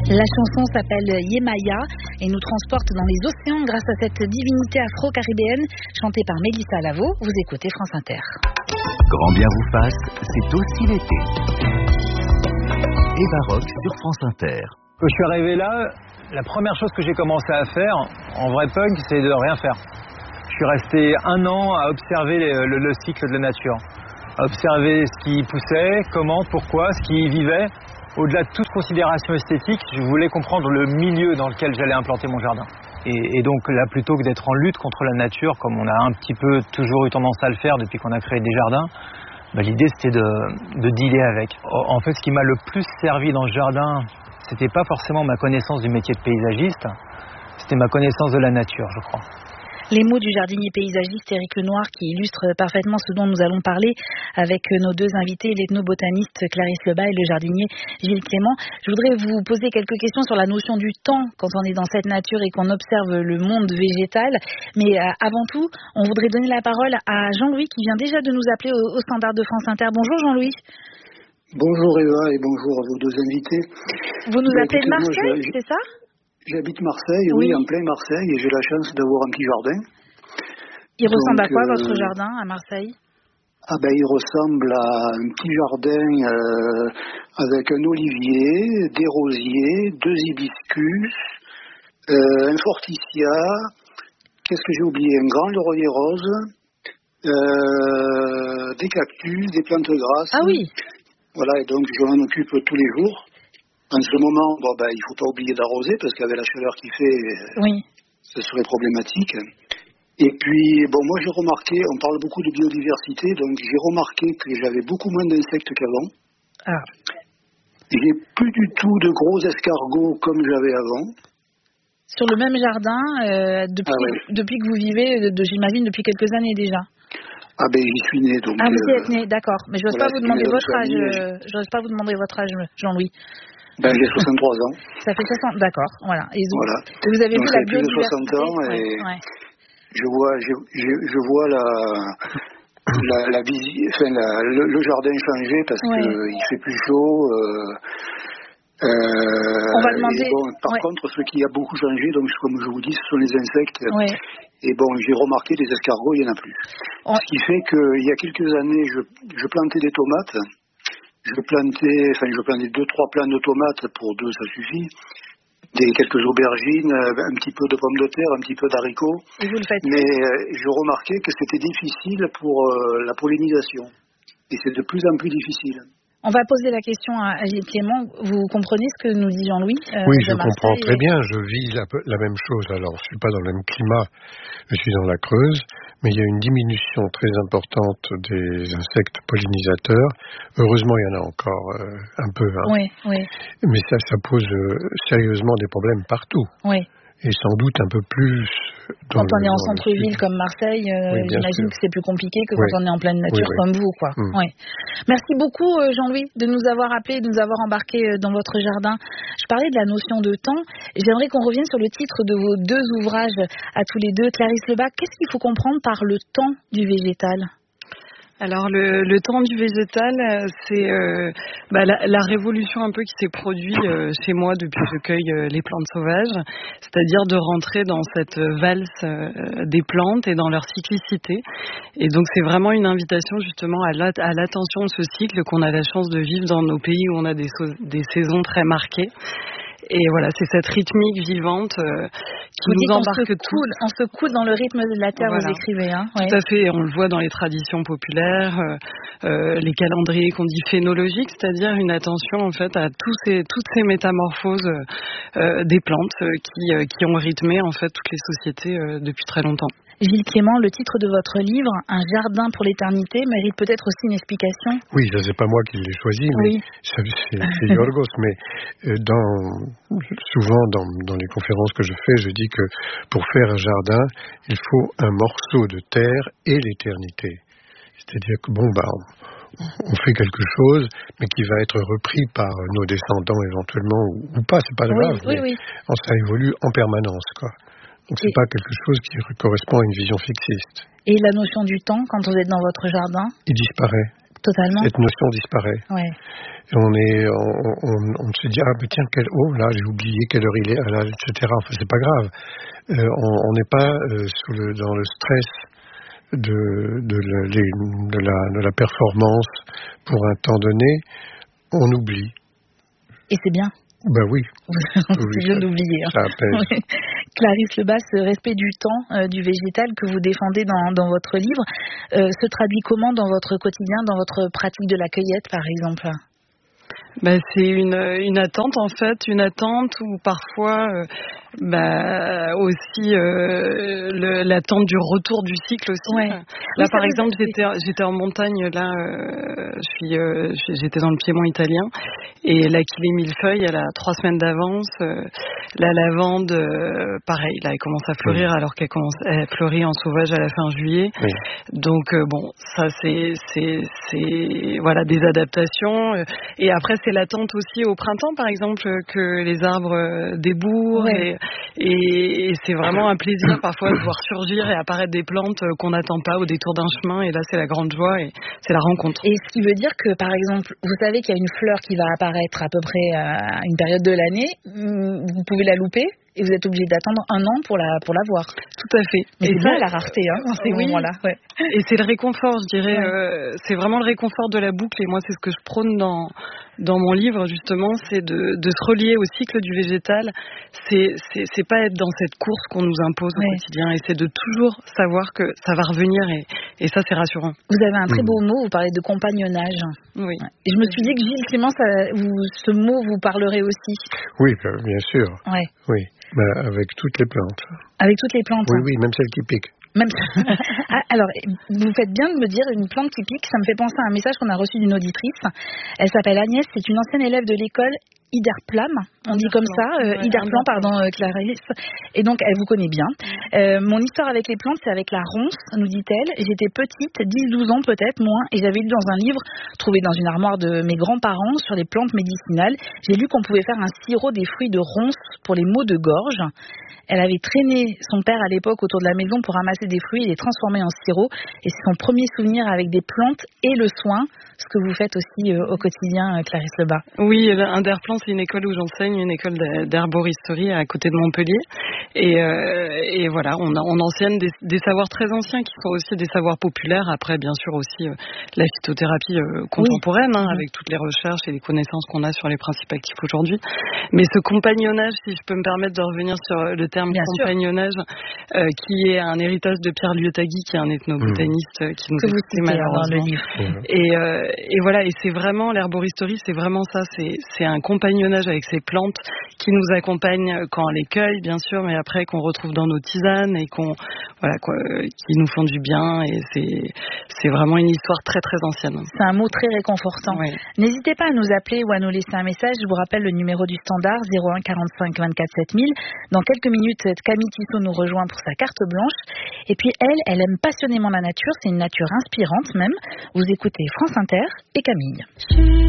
La chanson s'appelle Yemaya et nous transporte dans les océans grâce à cette divinité afro-caribéenne chantée par Mélissa Lavo. Vous écoutez France Inter. Grand bien vous fasse, c'est aussi l'été. Eva Rock sur France Inter. Quand je suis arrivé là, la première chose que j'ai commencé à faire, en vrai punk, c'est de rien faire. Je suis resté 1 an à observer le cycle de la nature, à observer ce qui poussait, comment, pourquoi, ce qui y vivait. Au-delà de toute considération esthétique, je voulais comprendre le milieu dans lequel j'allais implanter mon jardin. Et donc là, plutôt que d'être en lutte contre la nature, comme on a un petit peu toujours eu tendance à le faire depuis qu'on a créé des jardins, l'idée c'était de dealer avec. En fait, ce qui m'a le plus servi dans ce jardin, c'était pas forcément ma connaissance du métier de paysagiste, c'était ma connaissance de la nature, je crois. Les mots du jardinier paysagiste Éric Lenoir qui illustrent parfaitement ce dont nous allons parler avec nos deux invités, l'ethnobotaniste Clarisse Lebas et le jardinier Gilles Clément. Je voudrais vous poser quelques questions sur la notion du temps quand on est dans cette nature et qu'on observe le monde végétal. Mais avant tout, on voudrait donner la parole à Jean-Louis qui vient déjà de nous appeler au standard de France Inter. Bonjour Jean-Louis. Bonjour Eva et bonjour à vos deux invités. Vous nous appelez de Marseille, c'est ça ? J'habite Marseille, oui, en plein Marseille, et j'ai la chance d'avoir un petit jardin. Il ressemble à quoi votre jardin à Marseille ? Il ressemble à un petit jardin avec un olivier, des rosiers, 2 hibiscus, un forsythia, qu'est-ce que j'ai oublié ? Un grand laurier rose, des cactus, des plantes grasses. Ah oui. Voilà, et donc je m'en occupe tous les jours. En ce moment, il ne faut pas oublier d'arroser parce qu'avec la chaleur qu'il fait, ce serait problématique. Et puis, moi j'ai remarqué, on parle beaucoup de biodiversité, donc j'ai remarqué que j'avais beaucoup moins d'insectes qu'avant. Ah. J'ai plus du tout de gros escargots comme j'avais avant. Sur le même jardin, depuis que vous vivez, j'imagine depuis quelques années déjà. J'y suis né donc. Ah, vous y êtes né, d'accord. Mais je n'ose pas vous demander votre âge. J'ose pas vous demander votre âge, Jean-Louis. J'ai 63 ans. Ça fait 60, d'accord, voilà. Et vous avez donc vu la biodiversité. 60 ans et je vois le jardin changer parce qu'il fait plus chaud. On va demander. Par contre, ce qui a beaucoup changé, donc comme je vous dis, ce sont les insectes. Et j'ai remarqué des escargots, il n'y en a plus. Ce qui fait qu'il y a quelques années, je plantais des tomates. Je plantais 2-3 plants de tomates, pour 2 ça suffit. Quelques aubergines, un petit peu de pommes de terre, un petit peu d'haricots. Et vous le faites. Mais je remarquais que c'était difficile pour la pollinisation. Et c'est de plus en plus difficile. On va poser la question à Gilles Clément. Vous comprenez ce que nous dit Jean-Louis Oui, je comprends très bien. Je vis la même chose. Alors, je ne suis pas dans le même climat. Je suis dans la Creuse. Mais il y a une diminution très importante des insectes pollinisateurs. Heureusement, il y en a encore un peu. Oui. Mais ça pose sérieusement des problèmes partout. Oui. Et sans doute un peu plus... Quand on est en centre-ville comme Marseille, j'imagine que c'est plus compliqué que quand on est en pleine nature comme vous, quoi. Merci beaucoup Jean-Louis de nous avoir appelés, de nous avoir embarqués dans votre jardin. Je parlais de la notion de temps. J'aimerais qu'on revienne sur le titre de vos 2 ouvrages à tous les deux. Clarisse Lebas, qu'est-ce qu'il faut comprendre par le temps du végétal ? Alors le temps du végétal, c'est la révolution un peu qui s'est produite chez moi depuis que je cueille les plantes sauvages, c'est-à-dire de rentrer dans cette valse des plantes et dans leur cyclicité. Et donc c'est vraiment une invitation justement à l'attention de ce cycle qu'on a la chance de vivre dans nos pays où on a des saisons très marquées. Et voilà, c'est cette rythmique vivante qui nous embarque tous. On se coule dans le rythme de la terre, vous écrivez. Tout à fait, on le voit dans les traditions populaires, les calendriers qu'on dit phénologiques, c'est-à-dire une attention en fait à toutes ces métamorphoses des plantes qui ont rythmé en fait toutes les sociétés depuis très longtemps. Gilles Clément, le titre de votre livre, Un jardin pour l'éternité, mérite peut-être aussi une explication. Oui, ça c'est pas moi qui l'ai choisi, mais c'est Yorgos. Mais souvent dans les conférences que je fais, je dis que pour faire un jardin, il faut un morceau de terre et l'éternité. C'est-à-dire que on fait quelque chose, mais qui va être repris par nos descendants éventuellement ou pas, c'est pas grave. Ça évolue en permanence, quoi. Donc c'est pas quelque chose qui correspond à une vision fixiste. Et la notion du temps, quand vous êtes dans votre jardin ? Il disparaît Totalement. Cette notion disparaît. Ouais. Et on se dit, mais tiens, là, j'ai oublié quelle heure il est, là, etc. Enfin, c'est pas grave. On n'est pas dans le stress de la performance pour un temps donné. On oublie. Et c'est bien. Ben oui. C'est bien d'oublier. Ça apaise. Clarisse Lebas, ce respect du temps du végétal que vous défendez dans votre livre se traduit comment dans votre quotidien, dans votre pratique de la cueillette, par exemple ? C'est une attente en fait, une attente où parfois aussi l'attente du retour du cycle aussi. Ouais. Là par exemple j'étais en montagne, là j'étais dans le Piémont italien et l'Achillée millefeuille elle a 3 semaines d'avance. La lavande pareil, là elle commence à fleurir alors elle fleurit en sauvage à la fin juillet. Oui. Donc ça c'est voilà des adaptations et après c'est l'attente aussi au printemps par exemple que les arbres débourrent et c'est vraiment un plaisir parfois de voir surgir et apparaître des plantes qu'on n'attend pas au détour d'un chemin et là c'est la grande joie et c'est la rencontre. Et ce qui veut dire que par exemple vous savez qu'il y a une fleur qui va apparaître à peu près à une période de l'année, vous pouvez la louper et vous êtes obligé d'attendre 1 an pour la voir. Tout à fait. Mais c'est bien la rareté dans ces moments-là. Ouais. Et c'est le réconfort, je dirais. C'est vraiment le réconfort de la boucle et moi c'est ce que je prône dans mon livre justement, c'est de se relier au cycle du végétal. C'est pas être dans cette course qu'on nous impose au quotidien et c'est de toujours savoir que ça va revenir et ça c'est rassurant. Vous avez un très beau mot, vous parlez de compagnonnage. Oui. Et je me suis dit que Gilles Clément, ce mot vous parlerait aussi. Oui, bien sûr. Ouais. Oui. Avec toutes les plantes. Avec toutes les plantes. Oui, même celles qui piquent. Alors, vous faites bien de me dire une plante qui pique. Ça me fait penser à un message qu'on a reçu d'une auditrice. Elle s'appelle Agnès, c'est une ancienne élève de l'école Iderplam, on dit comme ça, Iderplan, pardon, Clarisse. Et donc, elle vous connaît bien. Mon histoire avec les plantes, c'est avec la ronce, nous dit-elle. J'étais petite, 10-12 ans peut-être, moins, et j'avais lu dans un livre trouvé dans une armoire de mes grands-parents sur les plantes médicinales. J'ai lu qu'on pouvait faire un sirop des fruits de ronce pour les maux de gorge. Elle avait traîné son père à l'époque autour de la maison pour ramasser des fruits et les transformer en sirop. Et c'est son premier souvenir avec des plantes et le soin, ce que vous faites aussi au quotidien, Clarisse Lebas. Oui, Iderplan, c'est une école où j'enseigne, une école d'herboristerie à côté de Montpellier. Et voilà, on enseigne des savoirs très anciens qui sont aussi des savoirs populaires. Après, bien sûr, aussi la phytothérapie contemporaine, avec toutes les recherches et les connaissances qu'on a sur les principes actifs aujourd'hui. Mais ce compagnonnage, si je peux me permettre de revenir sur le terme compagnonnage, qui est un héritage de Pierre Liotagui, qui est un ethnobotaniste qui nous a quittés malheureusement. Dans le livre. Et voilà, et c'est vraiment l'herboristerie, c'est vraiment ça, c'est un compagnonnage avec ces plantes qui nous accompagnent quand on les cueille, bien sûr, mais après qu'on retrouve dans nos tisanes et qui nous font du bien. Et c'est vraiment une histoire très très ancienne. C'est un mot très réconfortant. Oui. N'hésitez pas à nous appeler ou à nous laisser un message. Je vous rappelle le numéro du standard 01 45 24 7000. Dans quelques minutes, Camille Tissot nous rejoint pour sa carte blanche. Et puis elle aime passionnément la nature. C'est une nature inspirante même. Vous écoutez France Inter et Camille.